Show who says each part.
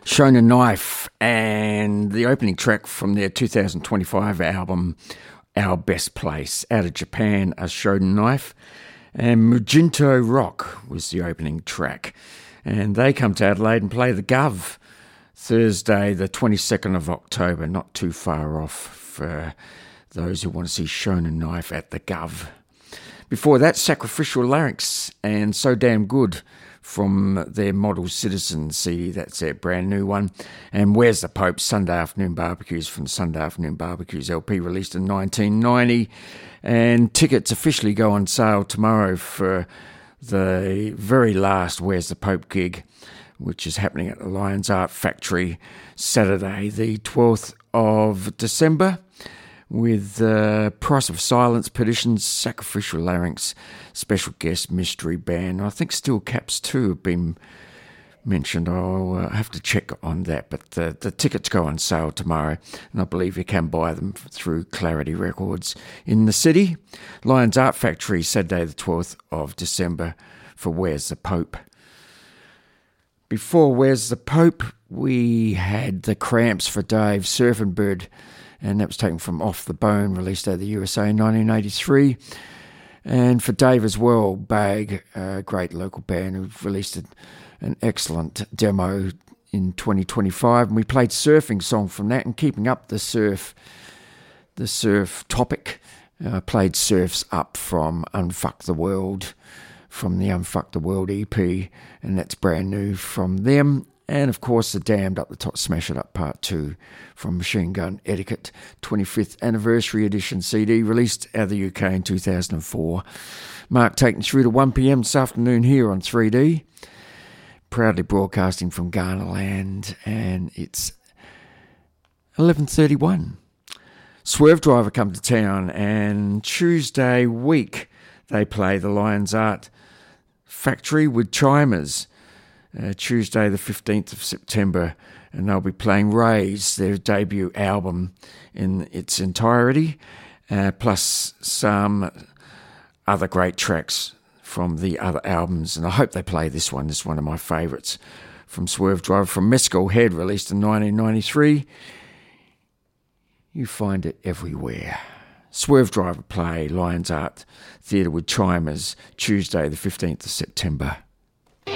Speaker 1: Shonen Knife, and the opening track from their 2025 album, Our Best Place, out of Japan, a Shonen Knife, and Mujinto Rock was the opening track. And they come to Adelaide and play the Gov Thursday, the 22nd of October, not too far off for those who want to see Shonen Knife at the Gov. Before that, Sacrificial Larynx and So Damn Good from their Model Citizen CD, that's their brand new one. And Where's the Pope, Sunday Afternoon Barbecues from Sunday Afternoon Barbecues LP, released in 1990. And tickets officially go on sale tomorrow for the very last Where's the Pope gig, which is happening at the Lions Art Factory Saturday, the 12th of December, with Price of Silence, Petitions, Sacrificial Larynx, special guest mystery band. I think Steel Caps too have been mentioned. I'll have to check on that, but the tickets go on sale tomorrow, and I believe you can buy them through Clarity Records in the city. Lions Art Factory, Saturday the 12th of December for Where's the Pope. Before Where's the Pope, we had the Cramps for Dave, Surfing Bird, and that was taken from Off the Bone, released out of the USA in 1983. And for Dave as well, Bag, a great local band who released an excellent demo in 2025. And we played Surfing Song from that, and keeping up the surf topic, played Surf's Up from Unfuck the World, from the Unfuck the World EP, and that's brand new from them. And of course, The Damned Up the Top, Smash It Up Part 2 from Machine Gun Etiquette, 25th Anniversary Edition CD, released out of the UK in 2004. Mark taking through to 1pm this afternoon here on 3D. Proudly broadcasting from Ghanaland, and it's 11:31. Swerve Driver come to town, and Tuesday week they play the Lions Art Factory with Chimers. Tuesday the 15th of September, and they'll be playing Raise, their debut album in its entirety, plus some other great tracks from the other albums, and I hope they play this one. This is one of my favourites from Swerve Driver, from Mescal Head, released in 1993. You find it everywhere. Swerve Driver play Lions Art Theatre with Chimers, Tuesday the 15th of September.